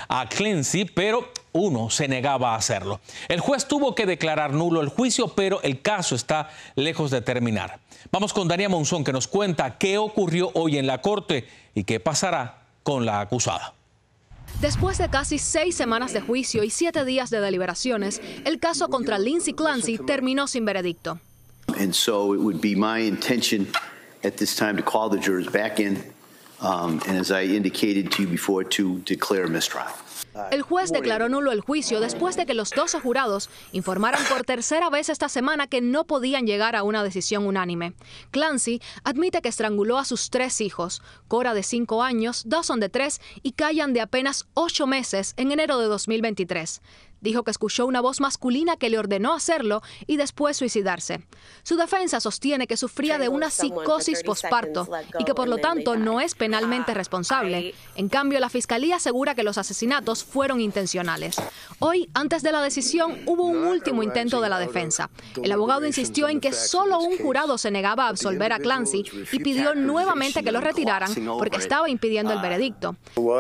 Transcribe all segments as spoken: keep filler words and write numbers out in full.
a Clancy, pero uno se negaba a hacerlo. El juez tuvo que declarar nulo el juicio, pero el caso está lejos de terminar. Vamos con Dania Monzón, que nos cuenta qué ocurrió hoy en la corte y qué pasará con la acusada. Después de casi seis semanas de juicio y siete días de deliberaciones, el caso contra Lindsay Clancy terminó sin veredicto. And so it would be my intention at this time to call the jurors back in, um, and as I indicated to you before, to declare a mistrial. El juez declaró nulo el juicio después de que los doce jurados informaran por tercera vez esta semana que no podían llegar a una decisión unánime. Clancy admite que estranguló a sus tres hijos, Cora de cinco años, Dawson de tres y Kyan de apenas ocho meses en enero de dos mil veintitrés. Dijo que escuchó una voz masculina que le ordenó hacerlo y después suicidarse. Su defensa sostiene que sufría de una psicosis posparto y que por lo tanto no es penalmente responsable. En cambio, la fiscalía asegura que los asesinatos fueron intencionales. Hoy, antes de la decisión, hubo un último intento de la defensa. El abogado insistió en que solo un jurado se negaba a absolver a Clancy y pidió nuevamente que lo retiraran porque estaba impidiendo el veredicto.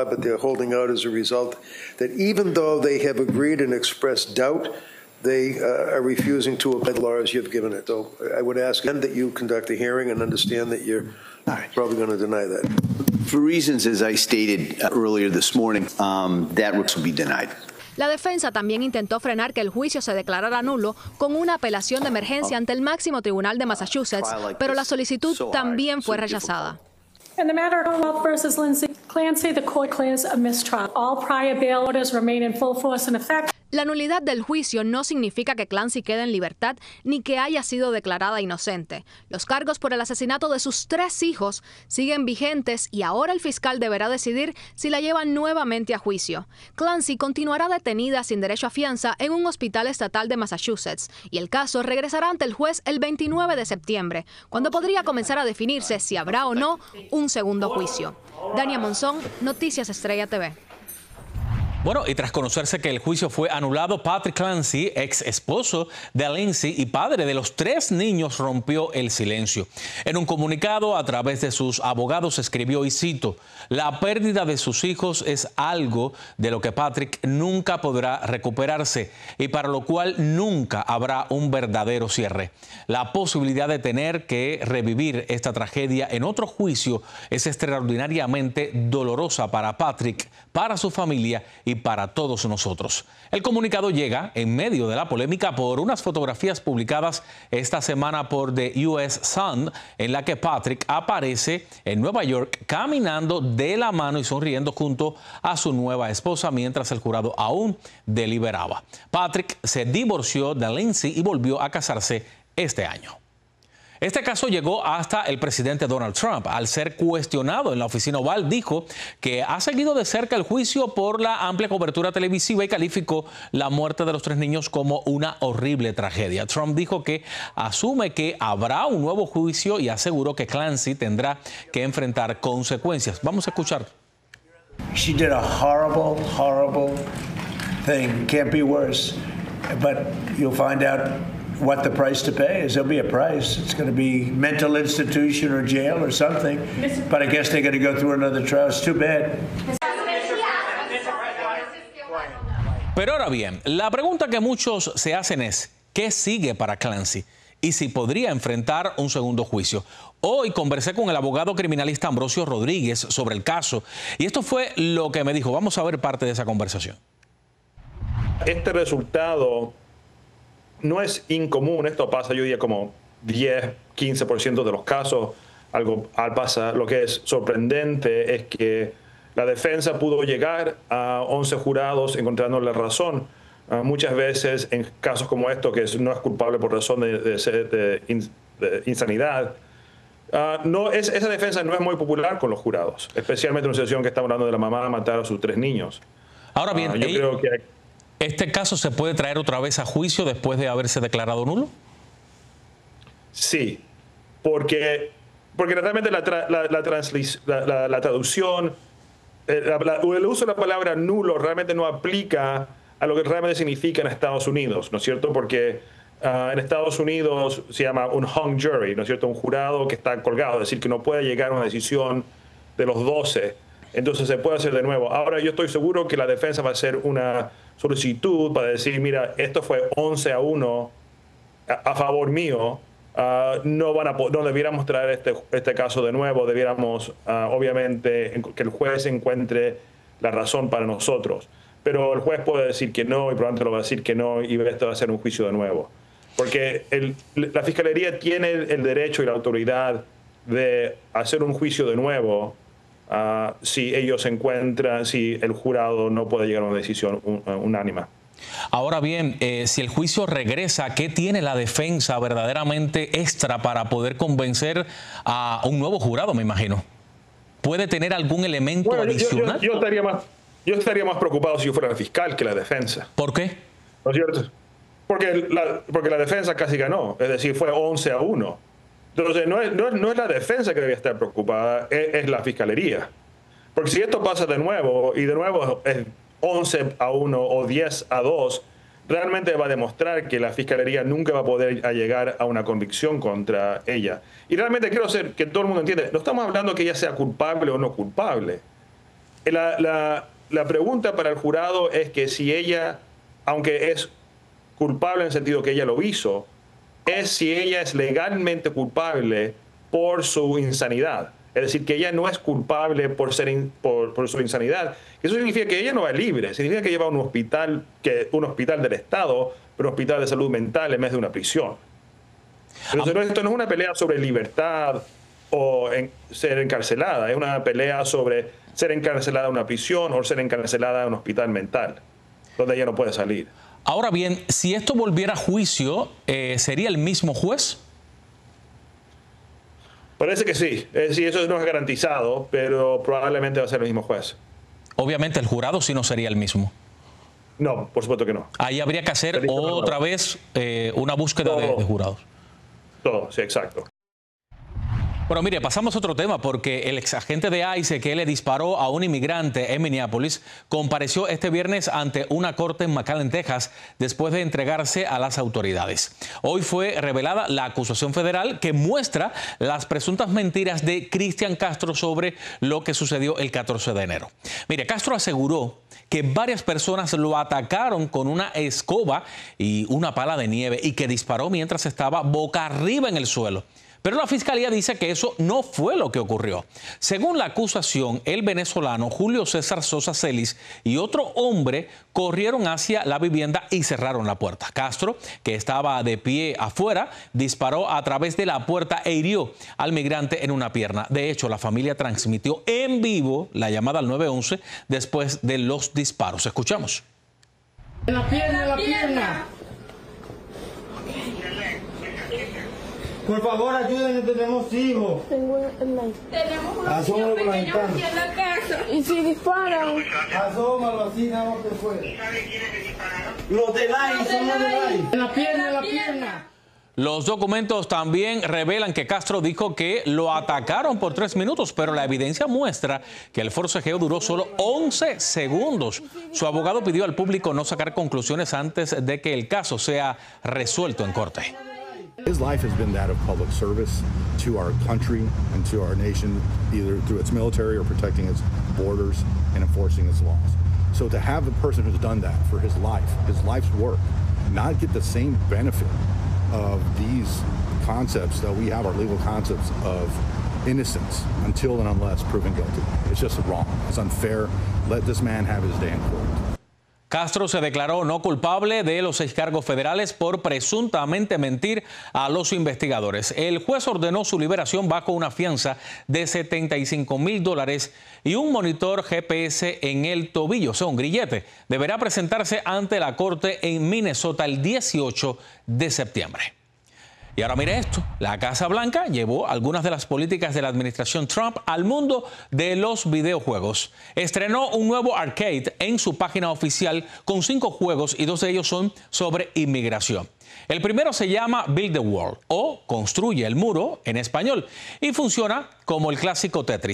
And expressed doubt, they uh, are refusing to apply the law as you've given it. So I would ask them that you conduct a hearing and understand that you're probably going to deny that. For reasons, as I stated earlier this morning, um, that will be denied. La defensa también intentó frenar que el juicio se declarara nulo con una apelación de emergencia ante el máximo tribunal de Massachusetts, pero la solicitud también fue rechazada. In the matter of Commonwealth versus Lindsay Clancy, the court declares a mistrial. All prior bail orders remain in full force and effect. La nulidad del juicio no significa que Clancy quede en libertad ni que haya sido declarada inocente. Los cargos por el asesinato de sus tres hijos siguen vigentes y ahora el fiscal deberá decidir si la llevan nuevamente a juicio. Clancy continuará detenida sin derecho a fianza en un hospital estatal de Massachusetts y el caso regresará ante el juez el veintinueve de septiembre, cuando podría comenzar a definirse si habrá o no un segundo juicio. Dania Monzón, Noticias Estrella T V. Bueno, y tras conocerse que el juicio fue anulado, Patrick Clancy, ex esposo de Lindsay y padre de los tres niños, rompió el silencio. En un comunicado a través de sus abogados escribió, y cito, la pérdida de sus hijos es algo de lo que Patrick nunca podrá recuperarse y para lo cual nunca habrá un verdadero cierre. La posibilidad de tener que revivir esta tragedia en otro juicio es extraordinariamente dolorosa para Patrick, para su familia y para todos nosotros. El comunicado llega en medio de la polémica por unas fotografías publicadas esta semana por The U S Sun, en la que Patrick aparece en Nueva York caminando de la mano y sonriendo junto a su nueva esposa mientras el jurado aún deliberaba. Patrick se divorció de Lindsay y volvió a casarse este año. Este caso llegó hasta el presidente Donald Trump. Al ser cuestionado en la oficina oval, dijo que ha seguido de cerca el juicio por la amplia cobertura televisiva y calificó la muerte de los tres niños como una horrible tragedia. Trump dijo que asume que habrá un nuevo juicio y aseguró que Clancy tendrá que enfrentar consecuencias. Vamos a escuchar. She did a horrible, horrible thing. Can't be worse. But you'll find out what the price to pay is. There'll be a price. It's going to be mental institution or jail or something. But I guess they're going to go through another trial. It's too bad. Pero ahora bien, la pregunta que muchos se hacen es, ¿qué sigue para Clancy? Y si podría enfrentar un segundo juicio. Hoy conversé con el abogado criminalista Ambrosio Rodríguez sobre el caso y esto fue lo que me dijo. Vamos a ver parte de esa conversación. Este resultado no es incomún, esto pasa yo diría como diez, quince por ciento de los casos, algo pasa. Lo que es sorprendente es que la defensa pudo llegar a once jurados encontrando la razón. Uh, muchas veces en casos como estos, que no es culpable por razón de, de, de, in, de insanidad, uh, no, es, esa defensa no es muy popular con los jurados, especialmente en una situación que estamos hablando de la mamá matar a sus tres niños. Ahora bien, uh, yo ella... creo que ¿este caso se puede traer otra vez a juicio después de haberse declarado nulo? Sí, porque, porque realmente la, tra, la, la, la, la, la traducción, eh, la, la, el uso de la palabra nulo realmente no aplica a lo que realmente significa en Estados Unidos, ¿no es cierto? Porque uh, en Estados Unidos se llama un hung jury, ¿no es cierto? Un jurado que está colgado, es decir, que no puede llegar a una decisión de los doce. Entonces se puede hacer de nuevo. Ahora yo estoy seguro que la defensa va a hacer una solicitud para decir, mira, esto fue once a uno a, a favor mío. Uh, no, van a, no debiéramos traer este, este caso de nuevo. Debiéramos, uh, obviamente, que el juez encuentre la razón para nosotros. Pero el juez puede decir que no y probablemente lo va a decir que no y esto va a ser un juicio de nuevo. Porque el, la Fiscalía tiene el derecho y la autoridad de hacer un juicio de nuevo uh, si ellos encuentran, si el jurado no puede llegar a una decisión un, uh, unánime. Ahora bien, eh, si el juicio regresa, ¿qué tiene la defensa verdaderamente extra para poder convencer a un nuevo jurado, me imagino? ¿Puede tener algún elemento bueno, adicional? Yo, yo, yo, estaría más, yo estaría más preocupado si yo fuera el fiscal que la defensa. ¿Por qué? ¿No es cierto? Porque la, porque la defensa casi ganó, es decir, fue once a uno. Entonces, no es, no, es, no es la defensa que debe estar preocupada, es, es la fiscalería. Porque si esto pasa de nuevo, y de nuevo es once a uno o diez a dos, realmente va a demostrar que la fiscalería nunca va a poder llegar a una convicción contra ella. Y realmente quiero hacer que todo el mundo entienda, no estamos hablando que ella sea culpable o no culpable. La, la, la pregunta para el jurado es que si ella, aunque es culpable en el sentido que ella lo hizo, es si ella es legalmente culpable por su insanidad. Es decir, que ella no es culpable por, ser in, por, por su insanidad. Eso significa que ella no va libre. Significa que lleva a un hospital, que, un hospital del Estado, pero un hospital de salud mental en vez de una prisión. Entonces, ah. esto no es una pelea sobre libertad o en, ser encarcelada. Es una pelea sobre ser encarcelada en una prisión o ser encarcelada en un hospital mental, donde ella no puede salir. Ahora bien, si esto volviera a juicio, eh, ¿sería el mismo juez? Parece que sí. Es decir, eso no es garantizado, pero probablemente va a ser el mismo juez. Obviamente el jurado sí no sería el mismo. No, por supuesto que no. Ahí habría que hacer otra vez eh, una búsqueda de, de jurados. Todo, sí, exacto. Bueno, mire, pasamos a otro tema porque el exagente de ICE que le disparó a un inmigrante en Minneapolis compareció este viernes ante una corte en McAllen, Texas, después de entregarse a las autoridades. Hoy fue revelada la acusación federal que muestra las presuntas mentiras de Cristian Castro sobre lo que sucedió el catorce de enero. Mire, Castro aseguró que varias personas lo atacaron con una escoba y una pala de nieve y que disparó mientras estaba boca arriba en el suelo. Pero la fiscalía dice que eso no fue lo que ocurrió. Según la acusación, el venezolano Julio César Sosa Celis y otro hombre corrieron hacia la vivienda y cerraron la puerta. Castro, que estaba de pie afuera, disparó a través de la puerta e hirió al migrante en una pierna. De hecho, la familia transmitió en vivo la llamada al nueve once después de los disparos. Escuchamos. En la pierna, en la pierna. Por favor, ayúdenme, tenemos hijos. Tengo el Tenemos unos Asómalo hijos por la pequeños ventana. aquí en la casa. ¿Y si disparan? Asómalo así, nada más que fuera. Los de Lai, son los de Lai. En la pierna, en la pierna. Los documentos también revelan que Castro dijo que lo atacaron por tres minutos, pero la evidencia muestra que el forcejeo duró solo once segundos. Su abogado pidió al público no sacar conclusiones antes de que el caso sea resuelto en corte. His life has been that of public service to our country and to our nation, either through its military or protecting its borders and enforcing its laws. So to have a person who's done that for his life, his life's work, not get the same benefit of these concepts that we have, our legal concepts of innocence until and unless proven guilty. It's just wrong. It's unfair. Let this man have his day in court. Castro se declaró no culpable de los seis cargos federales por presuntamente mentir a los investigadores. El juez ordenó su liberación bajo una fianza de setenta y cinco mil dólares y un monitor G P S en el tobillo, o sea, un grillete. Deberá presentarse ante la corte en Minnesota el dieciocho de septiembre. Y ahora mire esto, la Casa Blanca llevó algunas de las políticas de la administración Trump al mundo de los videojuegos. Estrenó un nuevo arcade en su página oficial con cinco juegos y dos de ellos son sobre inmigración. El primero se llama Build the Wall o Construye el Muro en español y funciona como el clásico Tetris.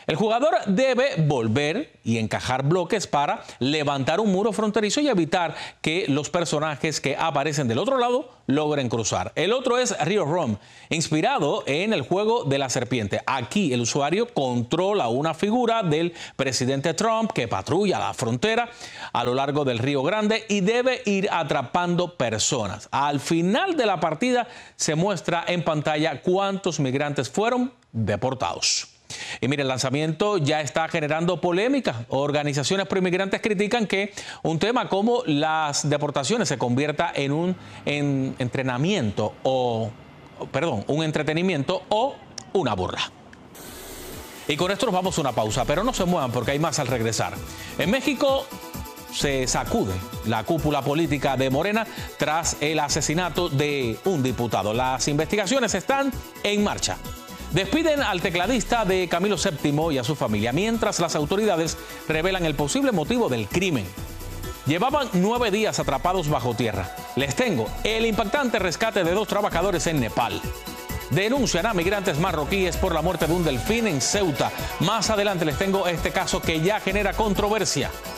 El jugador debe volver y encajar bloques para levantar un muro fronterizo y evitar que los personajes que aparecen del otro lado logren cruzar. El otro es Rio Rom, inspirado en el juego de la serpiente. Aquí el usuario controla una figura del presidente Trump que patrulla la frontera a lo largo del Río Grande y debe ir atrapando personas. Al final de la partida se muestra en pantalla cuántos migrantes fueron deportados. Y mire, el lanzamiento ya está generando polémica. Organizaciones proinmigrantes critican que un tema como las deportaciones se convierta en un en entrenamiento o, perdón, un entretenimiento o una burla. Y con esto nos vamos a una pausa, pero no se muevan porque hay más al regresar. En México se sacude la cúpula política de Morena tras el asesinato de un diputado. Las investigaciones están en marcha. Despiden al tecladista de Camilo séptimo y a su familia, mientras las autoridades revelan el posible motivo del crimen. Llevaban nueve días atrapados bajo tierra. Les tengo el impactante rescate de dos trabajadores en Nepal. Denuncian a migrantes marroquíes por la muerte de un delfín en Ceuta. Más adelante les tengo este caso que ya genera controversia.